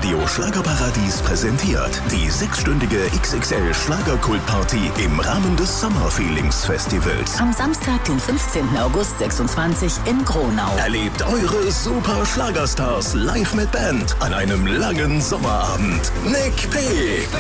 Radio Schlagerparadies präsentiert die 6-stündige XXL Schlagerkultparty im Rahmen des Summer Feelings Festivals. Am Samstag, den 15. August 26 in Gronau. Erlebt eure super Schlagerstars live mit Band an einem langen Sommerabend. Nick P.,